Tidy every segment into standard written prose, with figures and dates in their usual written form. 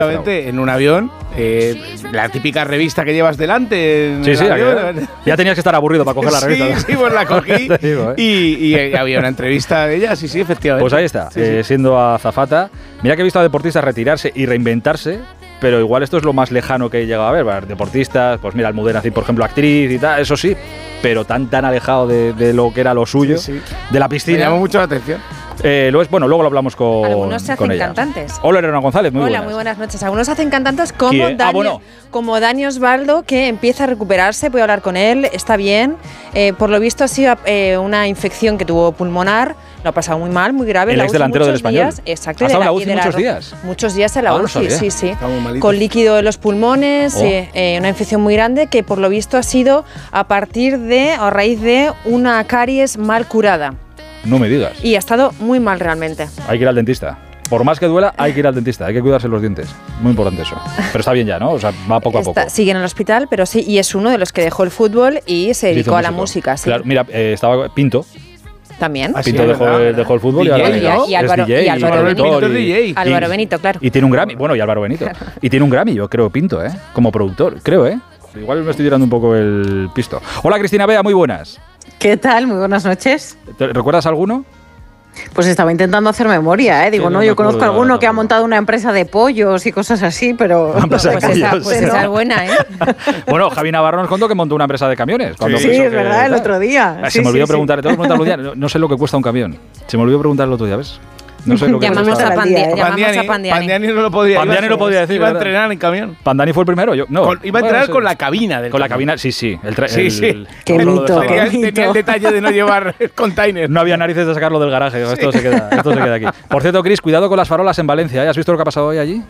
En un avión, la típica revista que llevas delante. Sí, ya tenías que estar aburrido para coger la revista. Sí, pues la cogí y había una entrevista de ella, sí, efectivamente. Pues ahí está, siendo azafata. Mira que he visto a deportistas retirarse y reinventarse, pero igual esto es lo más lejano que he llegado a ver. Deportistas, pues mira, Almudena Cid, por ejemplo, actriz y tal, eso sí, pero tan alejado de lo que era lo suyo, de la piscina. Me llamó mucho la atención. Luego lo hablamos con algunos se hacen ella. Cantantes. Hola, Elena González, muy buenas. Hola, muy buenas noches. Algunos hacen cantantes como Dani Osvaldo, que empieza a recuperarse. Voy a hablar con él, está bien. Por lo visto ha sido una infección que tuvo pulmonar. Lo ha pasado muy mal, muy grave. El ex delantero del Español. Exacto. ¿Ha estado en la UCI muchos días? Muchos días en la UCI, sí. Muy con líquido en los pulmones, una infección muy grande que por lo visto ha sido a raíz de una caries mal curada. No me digas. Y ha estado muy mal realmente. Hay que ir al dentista. Por más que duela, hay que ir al dentista. Hay que cuidarse los dientes. Muy importante eso. Pero está bien ya, ¿no? O sea, va poco a poco. Sigue en el hospital, pero sí. Y es uno de los que dejó el fútbol y se dedicó a la música. Sí. Claro, mira, estaba Pinto. También. Pinto dejó el fútbol y Álvaro Benito. Álvaro Benito, claro. Y tiene un Grammy. Bueno, y Álvaro Benito. Y tiene un Grammy, yo creo, Pinto, como productor. Creo, Igual me estoy tirando un poco el pisto. Hola, Cristina Bea, muy buenas. ¿Qué tal? Muy buenas noches. ¿Te recuerdas alguno? Pues estaba intentando hacer memoria, Digo, sí, yo conozco a alguno que ha montado una empresa de pollos y cosas así, pero... Pues esa es buena, Bueno, Javi Navarro nos contó que montó una empresa de camiones. Sí, es verdad, el otro día. Se me olvidó preguntar, tengo que preguntarlo un día, no sé lo que cuesta un camión. Se me olvidó preguntar el otro día, ¿ves? No sé lo que llamamos a Pandiani. Pandiani no lo podía decir. Pandiani lo podía decir. Iba a entrenar en camión. Pandani fue el primero. Iba a entrenar con la cabina. Con la cabina, sí. Sí. Qué mito. Tenía el detalle de no llevar el container. No había narices de sacarlo del garaje. Esto se queda aquí. Por cierto, Cris, cuidado con las farolas en Valencia. ¿Has visto lo que ha pasado hoy allí?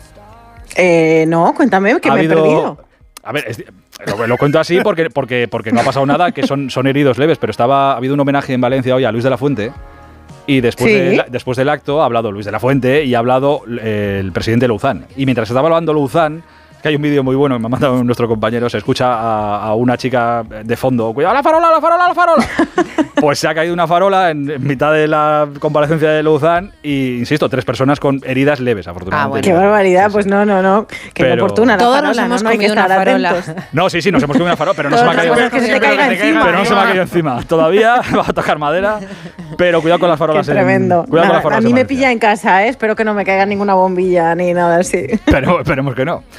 No, cuéntame, que me he perdido. A ver, lo cuento así porque no ha pasado nada, que son heridos leves, pero ha habido un homenaje en Valencia hoy a Luis de la Fuente. Y después del acto ha hablado Luis de la Fuente y ha hablado el presidente Louzán. Y mientras estaba hablando Louzán, que hay un vídeo muy bueno que me ha mandado nuestro compañero, se escucha a una chica de fondo, ¡cuidado, la farola, la farola, la farola! Pues se ha caído una farola en mitad de la comparecencia de Louzán y, insisto, 3 personas con heridas leves, afortunadamente. Qué barbaridad, pues no, qué inoportuna la farola. Todos nos hemos comido una farola. No, sí, nos hemos comido una farola, pero no se me ha caído encima. Pero no se me ha caído encima. Todavía va a tocar madera, pero cuidado con las farolas. Qué tremendo. A mí me pilla en casa, espero que no me caiga ninguna bombilla ni nada así. Pero esperemos que no.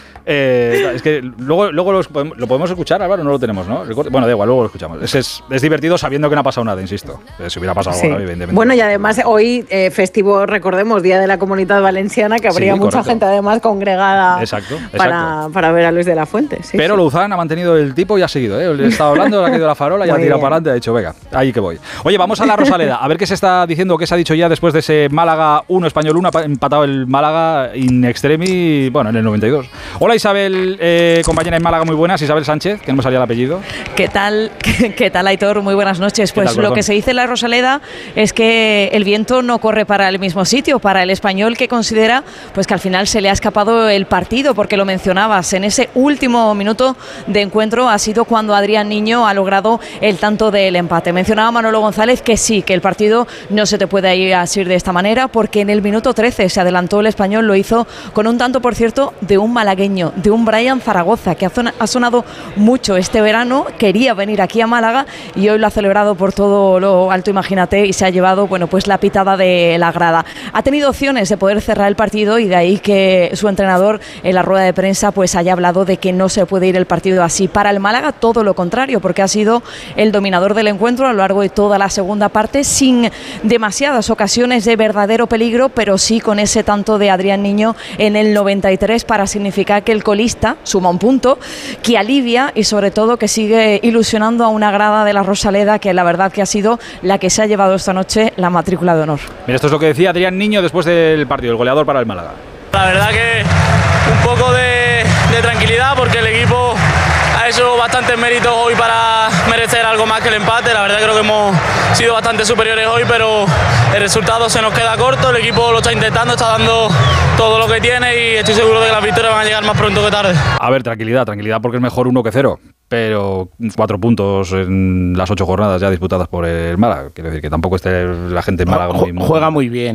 Es que luego lo podemos escuchar, Álvaro, no lo tenemos, ¿no? Bueno, da igual, luego lo escuchamos. Es divertido sabiendo que no ha pasado nada, insisto. Si hubiera pasado algo, evidentemente. Bueno, y además hoy, festivo, recordemos, Día de la Comunidad Valenciana, que habría mucha gente además congregada para ver a Luis de la Fuente. Pero Louzán ha mantenido el tipo y ha seguido, Le estaba hablando, le ha caído la farola y ha tirado para adelante, ha dicho, venga, ahí que voy. Oye, vamos a la Rosaleda, a ver qué se está diciendo, qué se ha dicho ya después de ese Málaga 1, Español 1, ha empatado el Málaga in extremis, bueno, en el 92. Hola Isabel, compañera en Málaga, muy buenas. Isabel Sánchez, que no me salía el apellido. ¿Qué tal, Aitor? Muy buenas noches. Pues lo que se dice en la Rosaleda es que el viento no corre para el mismo sitio, para el Español, que considera pues que al final se le ha escapado el partido, porque lo mencionabas, en ese último minuto de encuentro ha sido cuando Adrián Niño ha logrado el tanto del empate. Mencionaba Manolo González que sí, que el partido no se te puede ir así de esta manera, porque en el minuto 13 se adelantó el Español, lo hizo con un tanto, por cierto, de un malagueño, de un Brian Zaragoza, que ha sonado mucho este verano, quería venir aquí a Málaga y hoy lo ha celebrado por todo lo alto, imagínate, y se ha llevado, pues la pitada de la grada. Ha tenido opciones de poder cerrar el partido y de ahí que su entrenador en la rueda de prensa pues haya hablado de que no se puede ir el partido así. Para el Málaga todo lo contrario, porque ha sido el dominador del encuentro a lo largo de toda la segunda parte, sin demasiadas ocasiones de verdadero peligro, pero sí con ese tanto de Adrián Niño en el 93 para significar que el colista suma un punto, que alivia y sobre todo que sigue ilusionando a una grada de la Rosaleda que la verdad que ha sido la que se ha llevado esta noche la matrícula de honor. Mira, esto es lo que decía Adrián Niño después del partido, el goleador para el Málaga. La verdad que un poco de tranquilidad, porque el equipo ha hecho bastantes méritos hoy para merecer algo más que el empate. La verdad creo que hemos sido bastante superiores hoy, pero el resultado se nos queda corto. El equipo lo está intentando, está dando todo lo que tiene y estoy seguro de que las victorias van a llegar más pronto que tarde. A ver, tranquilidad, porque es mejor 1 que 0. Pero 4 puntos en las 8 jornadas ya disputadas por el Málaga. Quiero decir que tampoco esté la gente en Málaga muy... Juega muy bien,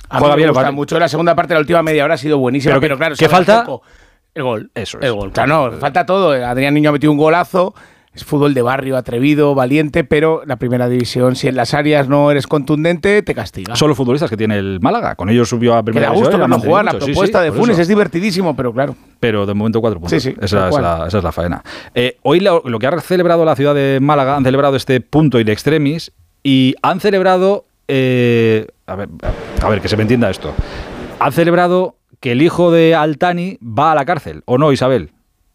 A mí me gusta mucho. La segunda parte de la última media hora ha sido buenísima, pero claro, ¿qué falta? El gol. Eso es. El gol. Claro, no, falta todo. Adrián Niño ha metido un golazo. Es fútbol de barrio, atrevido, valiente, pero la primera división, si en las áreas no eres contundente, te castiga. Son los futbolistas que tiene el Málaga. Con ellos subió a primera división. Que da gusto jugar. La propuesta de Funes es divertidísimo, pero claro. Pero de momento 4 puntos. Sí, esa es la faena. Hoy lo que ha celebrado la ciudad de Málaga, han celebrado este punto in extremis y han celebrado... a ver, que se me entienda esto. Han celebrado que el hijo de Altani va a la cárcel, ¿o no, Isabel?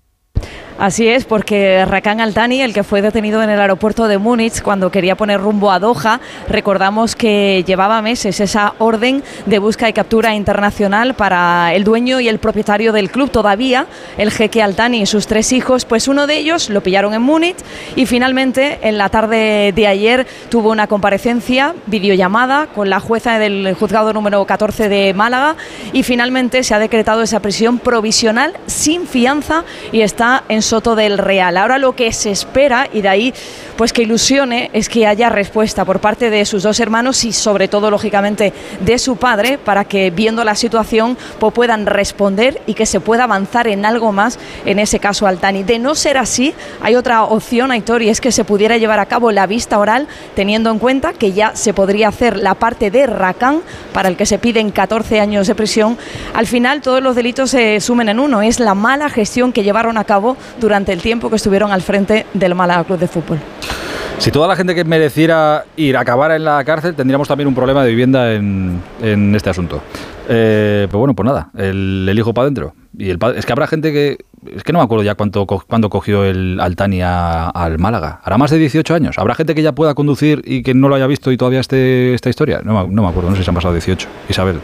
Así es, porque Rakan Altani, el que fue detenido en el aeropuerto de Múnich cuando quería poner rumbo a Doha, recordamos que llevaba meses esa orden de busca y captura internacional para el dueño y el propietario del club. Todavía el jeque Altani y sus 3 hijos, pues uno de ellos lo pillaron en Múnich y finalmente en la tarde de ayer tuvo una comparecencia, videollamada, con la jueza del juzgado número 14 de Málaga y finalmente se ha decretado esa prisión provisional sin fianza y está en Soto del Real. Ahora lo que se espera, y de ahí pues que ilusione, es que haya respuesta por parte de sus 2 hermanos y sobre todo, lógicamente, de su padre, para que, viendo la situación, pues puedan responder y que se pueda avanzar en algo más en ese caso Altani. De no ser así, hay otra opción, Aitor, y es que se pudiera llevar a cabo la vista oral, teniendo en cuenta que ya se podría hacer la parte de Rakan, para el que se piden 14 años de prisión. Al final, todos los delitos se sumen en uno, es la mala gestión que llevaron a cabo durante el tiempo que estuvieron al frente del Málaga Club de Fútbol. Si toda la gente que mereciera ir acabara en la cárcel, tendríamos también un problema de vivienda en este asunto. Pero bueno, pues nada, el hijo para adentro. Y el padre, es que habrá gente que... Es que no me acuerdo ya cuándo cogió el Altani al Málaga. ¿Hará más de 18 años? ¿Habrá gente que ya pueda conducir y que no lo haya visto y todavía esté esta historia? No me acuerdo, no sé si se han pasado 18. Isabel.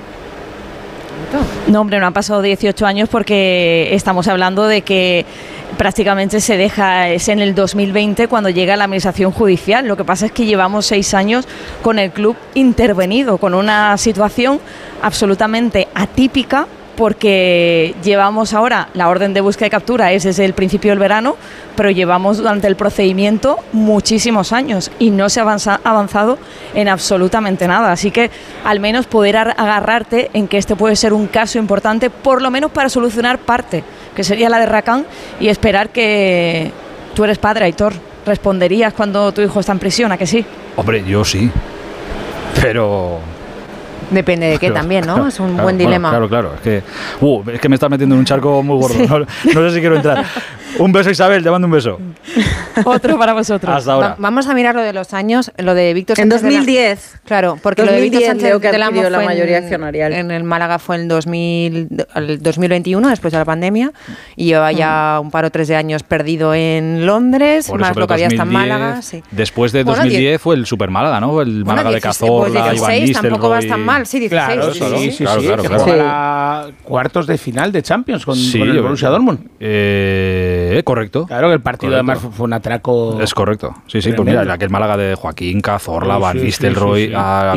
No, hombre, no han pasado 18 años porque estamos hablando de que prácticamente se deja, es en el 2020 cuando llega la administración judicial. Lo que pasa es que llevamos 6 años con el club intervenido, con una situación absolutamente atípica, porque llevamos ahora, la orden de búsqueda y captura es desde el principio del verano, pero llevamos durante el procedimiento muchísimos años y no se ha avanzado en absolutamente nada. Así que al menos poder agarrarte en que este puede ser un caso importante, por lo menos para solucionar parte, que sería la de Rakan, y esperar que... Tú eres padre, Aitor, ¿responderías cuando tu hijo está en prisión, a que sí? Hombre, yo sí, pero... Depende de qué también, ¿no? Es un buen dilema. Claro. Es que me estás metiendo en un charco muy gordo. Sí. No sé si quiero entrar. Un beso, Isabel, te mando un beso. Otro para vosotros. Hasta ahora. Vamos a mirar lo de los años, lo de Víctor Sánchez. En 2010. Claro, porque 2010 lo de Víctor Sánchez de la fue la mayoría accionarial. En el Málaga fue en el 2021, después de la pandemia, y lleva ya un par o 3 de años perdido en Londres, por más eso, lo que había 2010, hasta en Málaga. Sí. Después de 2010 fue el Super Málaga, ¿no? El Málaga de Cazorla, pues Iván Nistelrooy. Tampoco va tan mal, sí, 16. Claro. Que juega cuartos de final de Champions con el Borussia Dortmund. Correcto. Claro que el partido además fue un atraco. Es correcto. Sí, pues mira, aquel Málaga de Joaquín, Cazorla, Van Nistelrooy,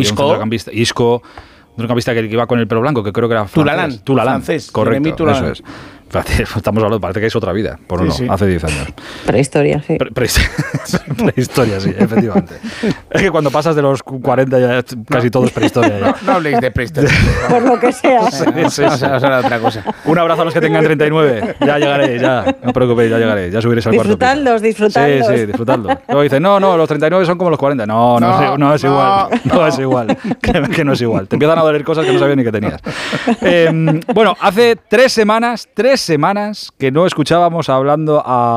Isco, un centrocampista que iba con el pelo blanco, que creo que era Tulalán, francés. Correcto, eso es. Estamos hablando, parece que es otra vida, hace 10 años. Prehistoria, sí. Prehistoria, sí, efectivamente. Es que cuando pasas de los 40 ya casi todo es prehistoria. Ya. No habléis de prehistoria. Por lo que sea. Vamos a hablar de otra cosa. Un abrazo a los que tengan 39. Ya llegaré, ya. No os preocupéis, ya llegaré. Ya subiréis al cuarto piso. Disfrutadlos. Sí, disfrutadlo. Luego dicen, no, los 39 son como los 40. No es igual. No es igual. Créeme que no es igual. Te empiezan a doler cosas que no sabías ni que tenías. Bueno, hace 3 semanas que no escuchábamos hablando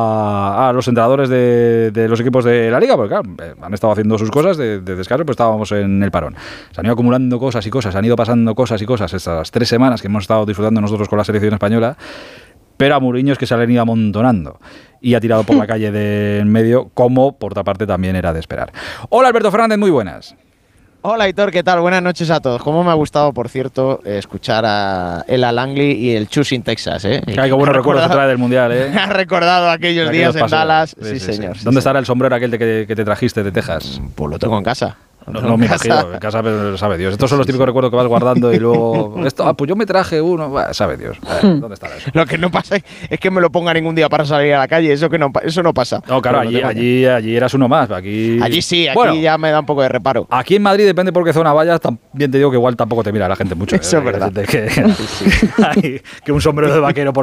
a los entrenadores de los equipos de la Liga, porque claro, han estado haciendo sus cosas de descanso, pues estábamos en el parón. Se han ido acumulando cosas, han ido pasando cosas estas 3 semanas que hemos estado disfrutando nosotros con la selección española, pero a Mourinho que se le han ido amontonando y ha tirado por la calle de en medio, como por otra parte también era de esperar. Hola Alberto Fernández, muy buenas. Hola Aitor, ¿qué tal? Buenas noches a todos. Cómo me ha gustado, por cierto, escuchar a Ella Langley y el Chus in Texas, ¿eh? Qué buenos recuerdos trae del Mundial, ¿eh? Me ha recordado aquellos días en Dallas. Sí, señor. ¿Dónde estará el sombrero aquel que te trajiste de Texas? Pues lo tengo en casa. No me imagino, en casa sabe Dios. Estos son los típicos recuerdos que vas guardando y luego... pues yo me traje uno, sabe Dios. ¿Dónde estará eso? Lo que no pasa es que me lo ponga ningún día para salir a la calle, eso no pasa. No, claro, allí eras uno más. Allí sí, aquí ya me da un poco de reparo. Aquí en Madrid, depende por qué zona vayas, también te digo que igual tampoco te mira la gente mucho. Eso es verdad. Que un sombrero de vaquero por